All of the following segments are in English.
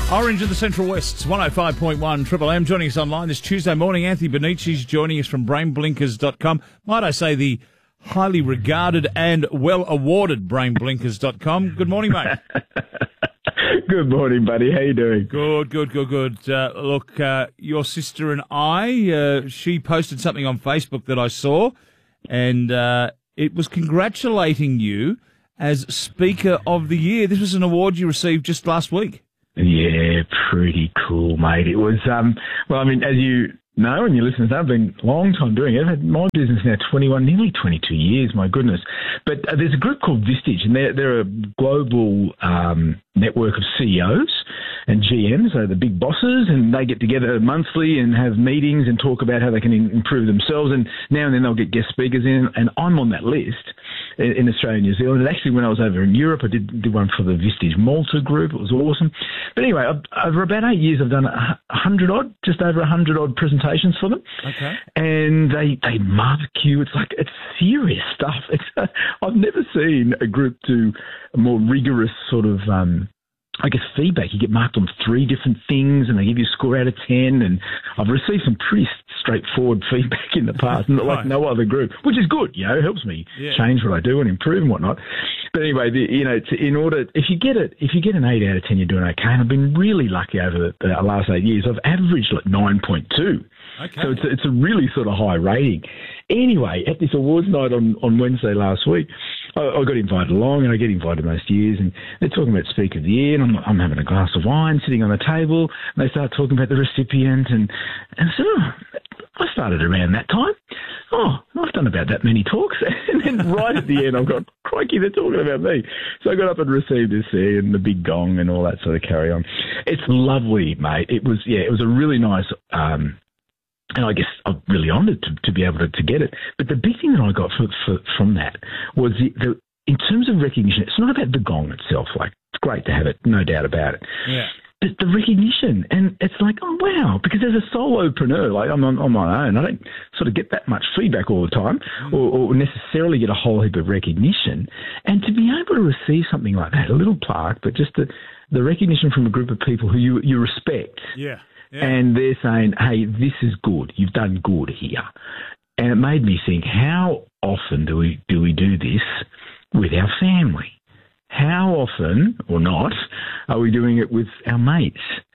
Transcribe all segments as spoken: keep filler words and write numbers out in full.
Orange of the Central West's one oh five point one Triple M. Joining us online this Tuesday morning, Anthony Bonici's joining us from brain blinkers dot com. Might I say the highly regarded and well-awarded brain blinkers dot com. Good morning, mate. Good morning, buddy. How you doing? Good, good, good, good. Uh, look, uh, your sister and I, uh, she posted something on Facebook that I saw, and uh, it was congratulating you as Speaker of the Year. This was an award you received just last week. Yeah, pretty cool, mate. It was, um, well, I mean, as you know, and you listen to that, I've been a long time doing it. I've had my business now twenty-one, nearly twenty-two years, my goodness. But uh, there's a group called Vistage, and they're, they're a global um, network of C E Os and G Ms, so the big bosses, and they get together monthly and have meetings and talk about how they can in- improve themselves, and now and then they'll get guest speakers in, and I'm on that list in, in Australia and New Zealand. And actually, when I was over in Europe, I did, did one for the Vistage Malta group. It was awesome. But anyway, I've, over about eight years, I've done a hundred odd, just over a hundred odd presentations for them. Okay. And they, they mark you. It's like, it's serious stuff. It's, uh, I've never seen a group do a more rigorous sort of, um, I guess, feedback. You get marked on three different things and they give you a score out of ten. And I've received some pretty straightforward feedback in the past, not like no other group, which is good, you know, it helps me yeah. change what I do and improve and whatnot. But anyway, the, you know, to, in order, if you get it, if you get an eight out of ten, you're doing okay. And I've been really lucky over the, the last eight years. I've averaged like nine point two. Okay. So it's a, it's a really sort of high rating. Anyway, at this awards night on, on Wednesday last week, I, I got invited along, and I get invited most years, and they're talking about Speaker of the Year, and I'm, I'm having a glass of wine, sitting on the table, and they start talking about the recipient, and, and I said, oh, I started around that time. Oh, I've done about that many talks. And then right at the end, I've got, crikey, they're talking about me. So I got up and received this there and the big gong and all that sort of carry on. It's lovely, mate. It was, yeah, it was a really nice, um, and I guess I'm really honoured to, to be able to, to get it. But the big thing that I got for, for, from that was the, the, in terms of recognition, it's not about the gong itself. Like, it's great to have it, no doubt about it. Yeah. But the recognition, and it's like, oh, wow, because as a solopreneur, like I'm on, on my own, I don't sort of get that much feedback all the time mm. or, or necessarily get a whole heap of recognition. And to be able to receive something like that, a little plaque, but just the, the recognition from a group of people who you, you respect. Yeah. Yeah. And they're saying, hey, this is good. You've done good here. And it made me think, how often do we do we do this with our family? How often, or not, are we doing it with our mates?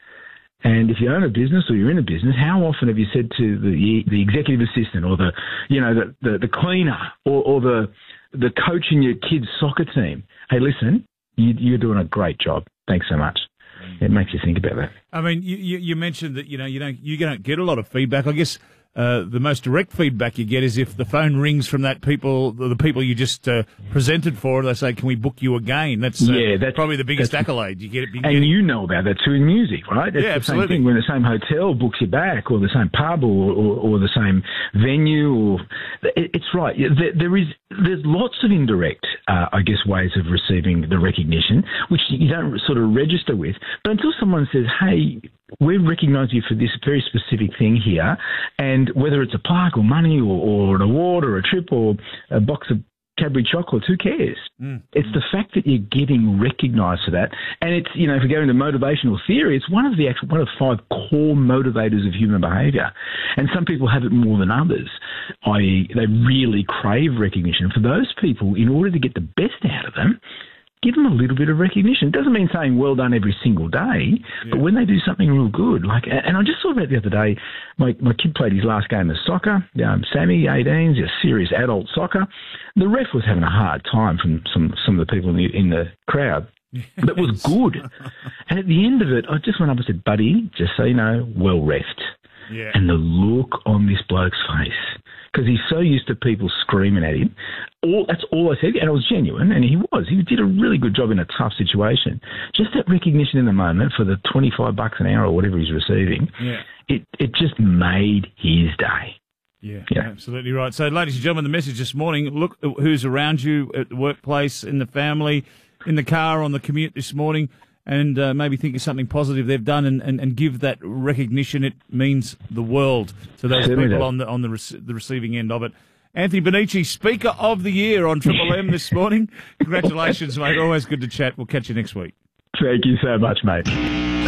And if you own a business or you're in a business, how often have you said to the the executive assistant or the you know the the, the cleaner or, or the the coach in your kids' soccer team, hey, listen, you, you're doing a great job. Thanks so much. It makes you think about that. I mean, you, you, you mentioned that you know you don't you don't get a lot of feedback. I guess uh, the most direct feedback you get is if the phone rings from that people, the people you just uh, presented for. They say, "Can we book you again?" That's uh, yeah, that's probably the biggest accolade you get. It, and getting, you know about that too in music, right? That's yeah, the absolutely. Same thing when the same hotel books you back, or the same pub, or, or, or the same venue. Or it, it's right. There, there is there's lots of indirect, uh, I guess, ways of receiving the recognition, which you don't sort of register with. But until someone says, "Hey, we recognise you for this very specific thing here," and whether it's a plaque or money or, or an award or a trip or a box of Cadbury chocolates, who cares? Mm. It's the fact that you're getting recognised for that. And it's, you know, if we go into motivational theory, it's one of the actual, one of five core motivators of human behaviour. And some people have it more than others, that is they really crave recognition. For those people, in order to get the best out of them, give them a little bit of recognition. It doesn't mean saying well done every single day, yeah. but when they do something real good, like, and I just saw about the other day, my, my kid played his last game of soccer, um, Sammy, eighteen, he's a serious adult soccer. The ref was having a hard time from some, some of the people in the, in the crowd. But it was good. And at the end of it, I just went up and said, buddy, just so you know, well refed. Yeah. And the look on this bloke's face, because he's so used to people screaming at him. All that's all I said, and it was genuine, and he was. He did a really good job in a tough situation. Just that recognition in the moment for the twenty-five bucks an hour or whatever he's receiving, yeah. it, it just made his day. Yeah, yeah, absolutely right. So, ladies and gentlemen, the message this morning, look at who's around you at the workplace, in the family, in the car, on the commute this morning, and uh, maybe think of something positive they've done, and, and, and give that recognition. It means the world to those Certainly people does. on the on the, rec- the receiving end of it. Anthony Bonici, Speaker of the Year on Triple M this morning. Congratulations, mate. Always good to chat. We'll catch you next week. Thank you so much, mate. Ladies and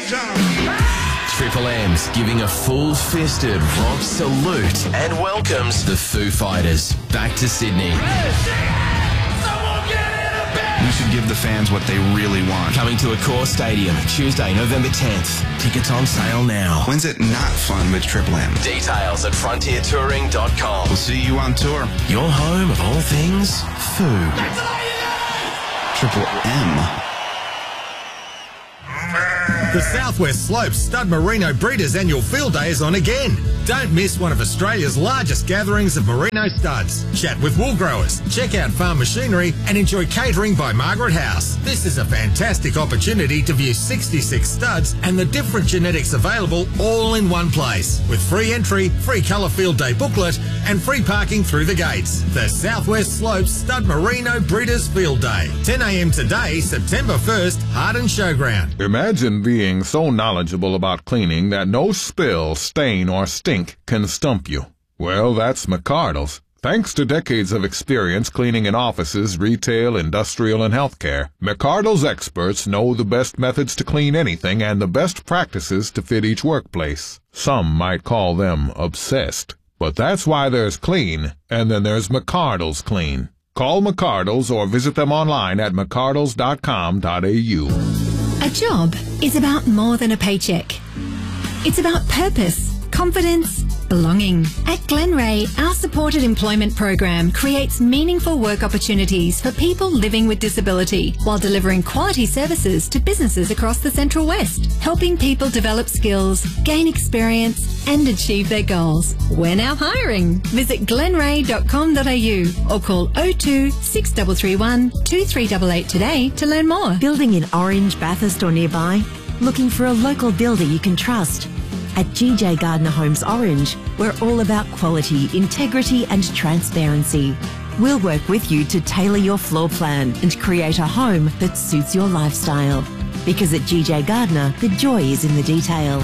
Triple M's giving a full-fisted rock salute and welcomes the Foo Fighters back to Sydney. We should give the fans what they really want. Coming to Accor Stadium Tuesday, November tenth. Tickets on sale now. When's it not fun with Triple M? Details at frontier touring dot com. We'll see you on tour. Your home of all things Foo. Triple M. The Southwest Slopes Stud Merino Breeders Annual Field Day is on again. Don't miss one of Australia's largest gatherings of merino studs. Chat with wool growers, check out farm machinery and enjoy catering by Margaret House. This is a fantastic opportunity to view sixty-six studs and the different genetics available all in one place. With free entry, free colour field day booklet and free parking through the gates. The Southwest Slopes Stud Merino Breeders Field Day. ten a m today, September first, Harden Showground. Imagine being so knowledgeable about cleaning that no spill, stain, or stink can stump you. Well, that's McCardle's. Thanks to decades of experience cleaning in offices, retail, industrial, and healthcare, McCardle's experts know the best methods to clean anything and the best practices to fit each workplace. Some might call them obsessed. But that's why there's clean, and then there's McCardle's Clean. Call McCardle's or visit them online at mccardles dot com dot a u. A job is about more than a paycheck. It's about purpose, confidence, belonging. At Glenray, our supported employment program creates meaningful work opportunities for people living with disability while delivering quality services to businesses across the Central West, helping people develop skills, gain experience and achieve their goals. We're now hiring. Visit glenray dot com dot a u or call oh two, six three three one, two three eight eight today to learn more. Building in Orange, Bathurst or nearby? Looking for a local builder you can trust? At G J Gardner Homes Orange, we're all about quality, integrity and transparency. We'll work with you to tailor your floor plan and create a home that suits your lifestyle. Because at G J Gardner, the joy is in the detail.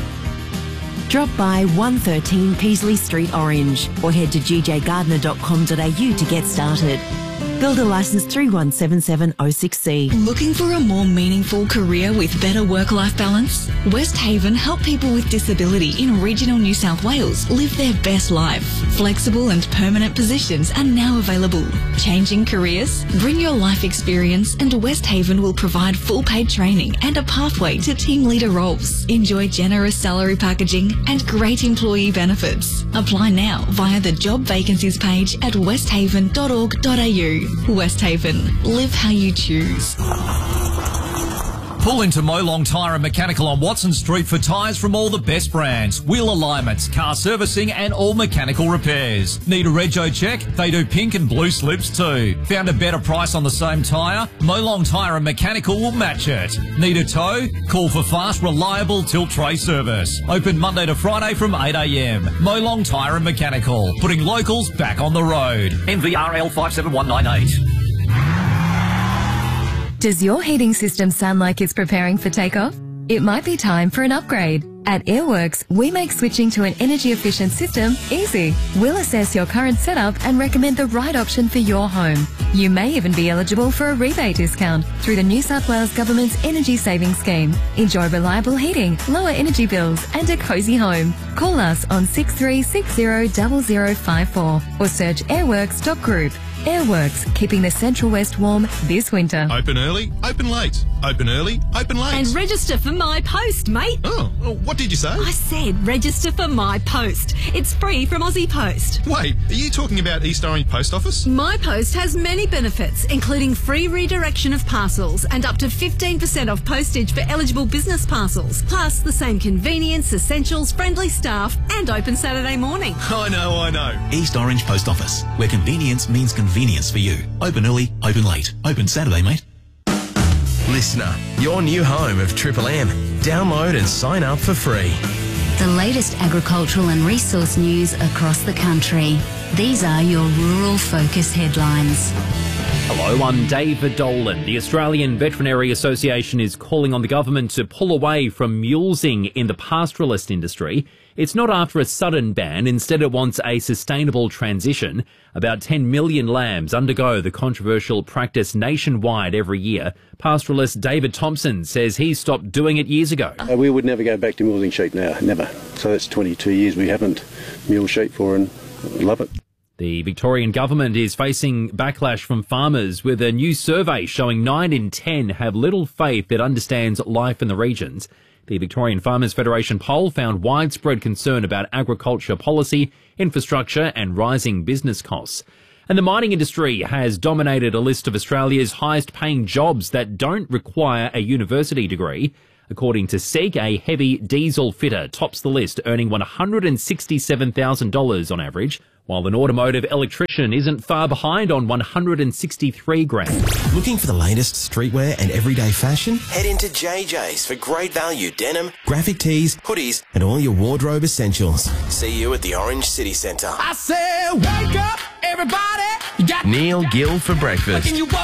Drop by one thirteen Peasley Street Orange or head to g j gardner dot com dot a u to get started. Builder licence three one seven seven oh six C. Looking for a more meaningful career with better work-life balance? West Haven help people with disability in regional New South Wales live their best life. Flexible and permanent positions are now available. Changing careers? Bring your life experience and West Haven will provide full-paid training and a pathway to team leader roles. Enjoy generous salary packaging and great employee benefits. Apply now via the job vacancies page at west haven dot org dot a u. West Haven. Live how you choose. Pull into Molong Tyre and Mechanical on Watson Street for tyres from all the best brands, wheel alignments, car servicing and all mechanical repairs. Need a rego check? They do pink and blue slips too. Found a better price on the same tyre? Molong Tyre and Mechanical will match it. Need a tow? Call for fast, reliable tilt tray service. Open Monday to Friday from eight a m. Molong Tyre and Mechanical, putting locals back on the road. M V R L five seven one nine eight. Does your heating system sound like it's preparing for takeoff? It might be time for an upgrade. At Airworks, we make switching to an energy-efficient system easy. We'll assess your current setup and recommend the right option for your home. You may even be eligible for a rebate discount through the New South Wales Government's Energy Savings Scheme. Enjoy reliable heating, lower energy bills and a cosy home. Call us on six three six zero zero zero five four or search airworks dot group. Airworks, keeping the Central West warm this winter. Open early, open late. Open early, open late. And register for My Post, mate. Oh, what did you say? I said register for My Post. It's free from Aussie Post. Wait, are you talking about East Orange Post Office? My Post has many benefits, including free redirection of parcels and up to fifteen percent off postage for eligible business parcels, plus the same convenience, essentials, friendly staff and open Saturday morning. I know, I know. East Orange Post Office, where convenience means convenience for you. Open early, open late. Open Saturday, mate. Listener, your new home of Triple M. Download and sign up for free. The latest agricultural and resource news across the country. These are your Rural Focus headlines. Hello, I'm David Dolan. The Australian Veterinary Association is calling on the government to pull away from mulesing in the pastoralist industry. It's not after a sudden ban. Instead, it wants a sustainable transition. About ten million lambs undergo the controversial practice nationwide every year. Pastoralist David Thompson says he stopped doing it years ago. Uh, we would never go back to mulesing sheep now, never. So that's twenty-two years we haven't muled sheep for, and love it. The Victorian government is facing backlash from farmers with a new survey showing nine in ten have little faith that understands life in the regions. The Victorian Farmers Federation poll found widespread concern about agriculture policy, infrastructure and rising business costs. And the mining industry has dominated a list of Australia's highest paying jobs that don't require a university degree. According to SEEK, a heavy diesel fitter tops the list, earning one hundred sixty-seven thousand dollars on average, while an automotive electrician isn't far behind on one hundred sixty-three grand. Looking for the latest streetwear and everyday fashion? Head into J J's for great value denim, graphic tees, hoodies, and all your wardrobe essentials. See you at the Orange City Centre. I said, wake up, everybody. You got Neil Gill for breakfast.